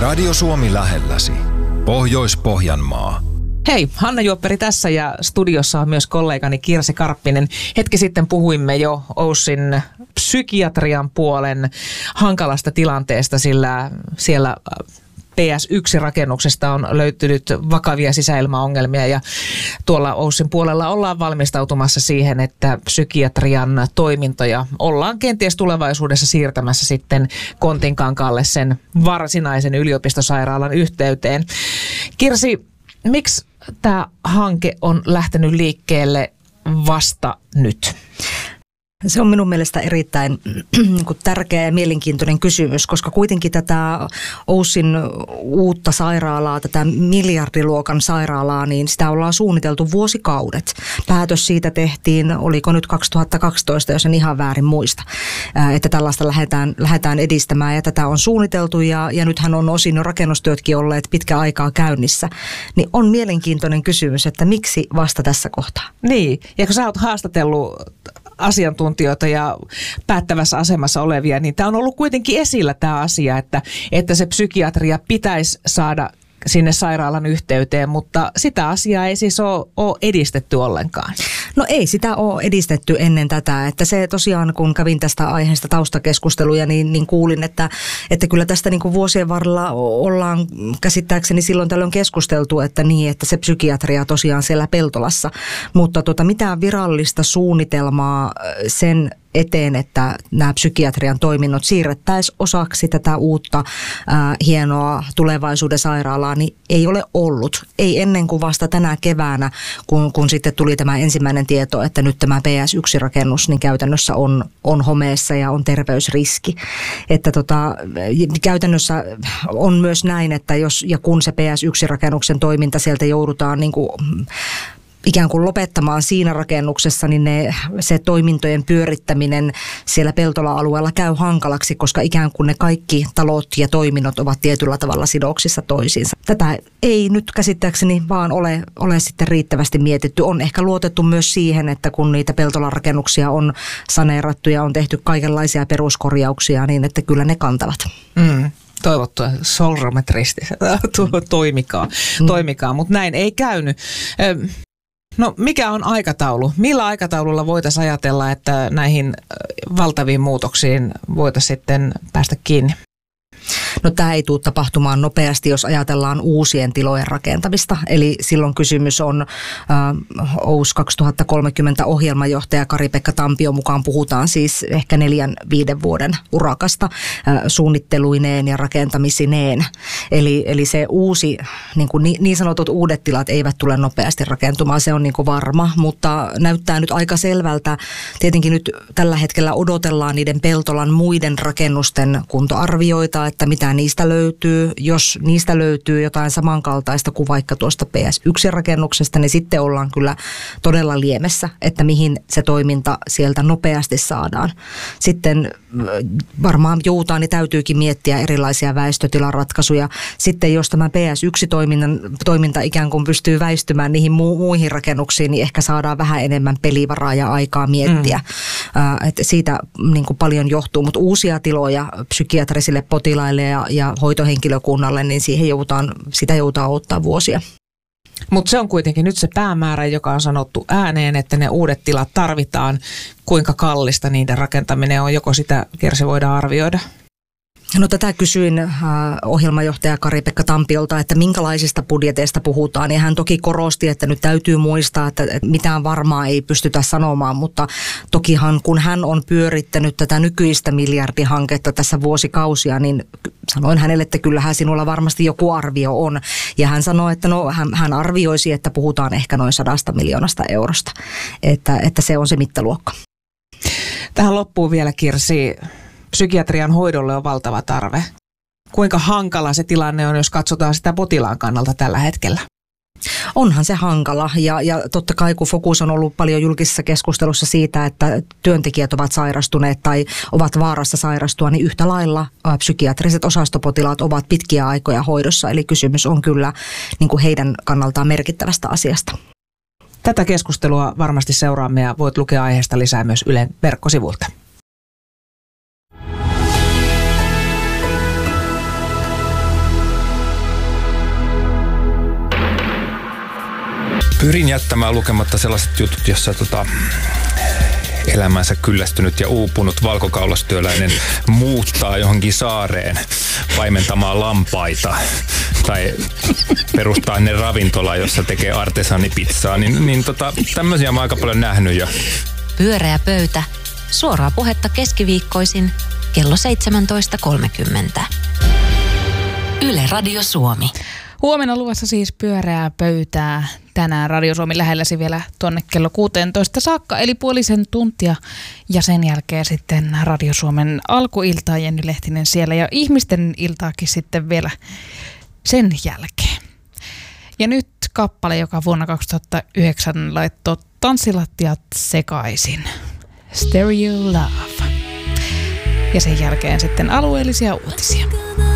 Radio Suomi lähelläsi. Pohjois-Pohjanmaa. Hei, Hanna Juopperi tässä ja studiossa on myös kollegani Kirsi Karppinen. Hetki sitten puhuimme jo OYSin psykiatrian puolen hankalasta tilanteesta, sillä siellä PS1-rakennuksesta on löytynyt vakavia sisäilmaongelmia ja tuolla OYSin puolella ollaan valmistautumassa siihen, että psykiatrian toimintoja ollaan kenties tulevaisuudessa siirtämässä sitten Kontinkankaalle sen varsinaisen yliopistosairaalan yhteyteen. Kirsi, miksi tämä hanke on lähtenyt liikkeelle vasta nyt? Se on minun mielestä erittäin tärkeä ja mielenkiintoinen kysymys, koska kuitenkin tätä OYSin uutta sairaalaa, tätä miljardiluokan sairaalaa, niin sitä ollaan suunniteltu vuosikaudet. Päätös siitä tehtiin, oliko nyt 2012, jos en ihan väärin muista, että tällaista lähdetään edistämään ja tätä on suunniteltu ja nythän on osin jo rakennustyötkin olleet pitkä aikaa käynnissä. Niin on mielenkiintoinen kysymys, että miksi vasta tässä kohtaa? Niin, ja kun sä oot haastatellut asiantuntijoita ja päättävässä asemassa olevia, niin tämä on ollut kuitenkin esillä tämä asia, että se psykiatria pitäisi saada sinne sairaalan yhteyteen, mutta sitä asiaa ei siis ole edistetty ollenkaan. No ei sitä ole edistetty ennen tätä, että se tosiaan kun kävin tästä aiheesta taustakeskusteluja, niin kuulin, että kyllä tästä niin kuin vuosien varrella ollaan käsittääkseni silloin tällöin keskusteltu, että se psykiatria tosiaan siellä Peltolassa, mutta mitään virallista suunnitelmaa sen eteen, että nämä psykiatrian toiminnot siirrettäisiin osaksi tätä uutta hienoa tulevaisuuden sairaalaa, niin ei ole ollut. Ei ennen kuin vasta tänä keväänä, kun sitten tuli tämä ensimmäinen tieto, että nyt tämä PS1-rakennus niin käytännössä on homeessa ja on terveysriski. Että käytännössä on myös näin, että jos ja kun se PS1-rakennuksen toiminta sieltä joudutaan niin kuin ikään kuin lopettamaan siinä rakennuksessa, niin se toimintojen pyörittäminen siellä Peltola-alueella käy hankalaksi, koska ikään kuin ne kaikki talot ja toiminnot ovat tietyllä tavalla sidoksissa toisiinsa. Tätä ei nyt käsittääkseni vaan ole sitten riittävästi mietitty. On ehkä luotettu myös siihen, että kun niitä Peltola-rakennuksia on saneerattu ja on tehty kaikenlaisia peruskorjauksia, niin että kyllä ne kantavat. Toivottua solrometristi toimikaa, mutta näin ei käynyt. No mikä on aikataulu? Millä aikataululla voitaisiin ajatella, että näihin valtaviin muutoksiin voitaisiin sitten päästä kiinni? No tämä ei tule tapahtumaan nopeasti, jos ajatellaan uusien tilojen rakentamista. Eli silloin kysymys on OYS 2030 ohjelmajohtaja Kari-Pekka Tampion mukaan puhutaan siis ehkä 4-5 vuoden suunnitteluineen ja rakentamisineen. Eli se uusi, niin sanotut uudet tilat eivät tule nopeasti rakentumaan, se on niin kuin varma, mutta näyttää nyt aika selvältä. Tietenkin nyt tällä hetkellä odotellaan niiden Peltolan muiden rakennusten kuntoarvioita, että mitä niistä löytyy. Jos niistä löytyy jotain samankaltaista kuin vaikka tuosta PS1-rakennuksesta, niin sitten ollaan kyllä todella liemessä, että mihin se toiminta sieltä nopeasti saadaan. Sitten varmaan joutaan, niin täytyykin miettiä erilaisia väestötilaratkaisuja. Sitten jos tämä PS1-toiminta ikään kuin pystyy väistymään niihin muihin rakennuksiin, niin ehkä saadaan vähän enemmän pelivaraa ja aikaa miettiä. Että siitä niin kuin paljon johtuu, mutta uusia tiloja psykiatrisille potilaille ja hoitohenkilökunnalle, niin sitä joudutaan ottaa vuosia. Mutta se on kuitenkin nyt se päämäärä, joka on sanottu ääneen, että ne uudet tilat tarvitaan. Kuinka kallista niiden rakentaminen on, joko sitä Kirsi voidaan arvioida? No tätä kysyin ohjelmajohtaja Kari-Pekka Tampiolta, että minkälaisista budjeteista puhutaan. Ja hän toki korosti, että nyt täytyy muistaa, että mitään varmaa ei pystytä sanomaan, mutta tokihan kun hän on pyörittänyt tätä nykyistä miljardihanketta tässä vuosikausia, niin sanoin hänelle, että kyllähän sinulla varmasti joku arvio on. Ja hän sanoi, että hän arvioisi, että puhutaan ehkä noin 100 miljoonasta eurosta, että se on se mittaluokka. Tähän loppuu vielä, Kirsi. Psykiatrian hoidolle on valtava tarve. Kuinka hankala se tilanne on, jos katsotaan sitä potilaan kannalta tällä hetkellä? Onhan se hankala ja totta kai kun fokus on ollut paljon julkisessa keskustelussa siitä, että työntekijät ovat sairastuneet tai ovat vaarassa sairastua, niin yhtä lailla psykiatriset osastopotilaat ovat pitkiä aikoja hoidossa. Eli kysymys on kyllä niin kuin heidän kannaltaan merkittävästä asiasta. Tätä keskustelua varmasti seuraamme ja voit lukea aiheesta lisää myös Ylen verkkosivulta. Pyrin jättämään lukematta sellaiset jutut, jossa elämänsä kyllästynyt ja uupunut valkokaulastyöläinen muuttaa johonkin saareen paimentamaan lampaita tai perustaa ennen ravintolaa, jossa tekee artesaanipizzaa. Tämmöisiä mä oon aika paljon nähnyt jo. Pyöreä pöytä. Suoraa puhetta keskiviikkoisin kello 17.30. Yle Radio Suomi. Huomenna luvassa siis pyöreää pöytää. Tänään Radio Suomi lähelläsi vielä tuonne kello 16 saakka, eli puolisen tuntia. Ja sen jälkeen sitten Radio Suomen alkuiltaa, Jenny Lehtinen siellä, ja ihmisten iltaakin sitten vielä sen jälkeen. Ja nyt kappale, joka vuonna 2009 laittoi tanssilattiat sekaisin. Stereo Love. Ja sen jälkeen sitten alueellisia uutisia.